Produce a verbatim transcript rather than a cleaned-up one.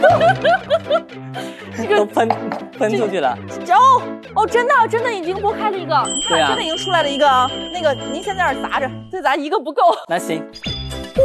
这个都喷喷出去了。 哦哦，真的真的已经剥开了一个，你看、 对啊、 真的已经出来了一个。那个您先在那儿砸着，再砸一个不够。 那行，